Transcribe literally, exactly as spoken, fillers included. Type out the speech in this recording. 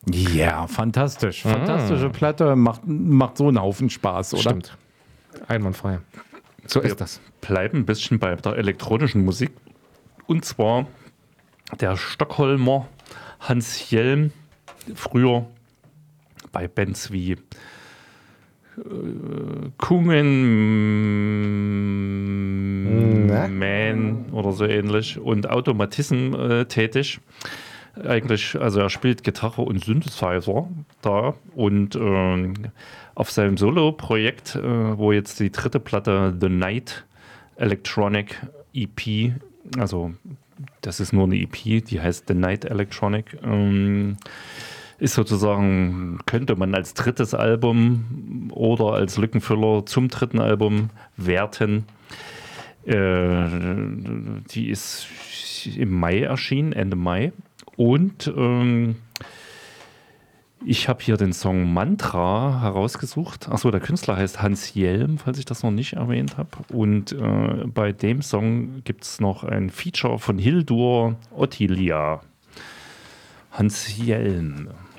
Ja, fantastisch. Fantastische mm. Platte, macht, macht so einen Haufen Spaß, oder? Stimmt. Einwandfrei. So Wir ist das. bleiben ein bisschen bei der elektronischen Musik. Und zwar der Stockholmer Hans Hjelm, früher bei Bands wie äh, Kungen Man oder so ähnlich und Automatism äh, tätig. Eigentlich, also er spielt Gitarre und Synthesizer da und äh, auf seinem Solo-Projekt, äh, wo jetzt die dritte Platte The Night Electronic E P, also das ist nur eine E P, die heißt The Night Electronic, ähm, ist sozusagen, könnte man als drittes Album oder als Lückenfüller zum dritten Album werten. Äh, die ist im Mai erschienen, Ende Mai. Und ähm, ich habe hier den Song Mantra herausgesucht. Achso, der Künstler heißt Hans Hjelm, falls ich das noch nicht erwähnt habe. Und äh, bei dem Song gibt es noch ein Feature von Hildur Ottilia. Hans Hjelm.